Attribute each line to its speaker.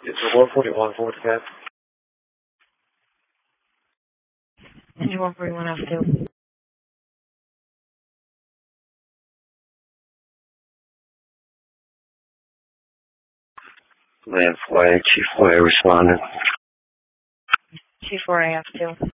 Speaker 1: It's a 141 Fort Cat.
Speaker 2: Engine 141 F2.
Speaker 1: Land flag, Chief Flag responding.
Speaker 2: Chief 4 AF2.